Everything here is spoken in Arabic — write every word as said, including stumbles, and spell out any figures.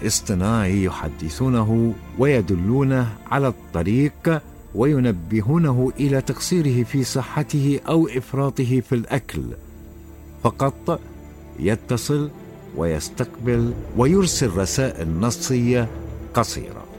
اصطناعي يحدثونه ويدلونه على الطريق وينبهونه إلى تقصيره في صحته أو إفراطه في الأكل. فقط يتصل ويستقبل ويرسل رسائل نصية قصيرة.